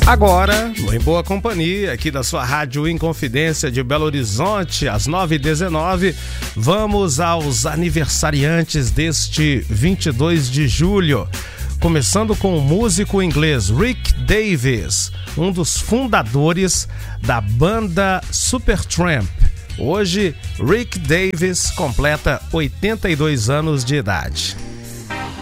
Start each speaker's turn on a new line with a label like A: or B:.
A: Agora, no Em Boa Companhia, aqui da sua Rádio Inconfidência de Belo Horizonte, às 9h19, vamos aos aniversariantes deste 22 de julho. Começando com o músico inglês Rick Davies, um dos fundadores da banda Supertramp. Hoje, Rick Davies completa 82 anos de idade.